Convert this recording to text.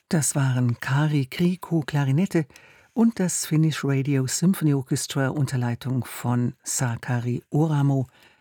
Das waren Kari Kriku Klarinette und das Finnish Radio Symphony Orchestra unter Leitung von Sakari Oramo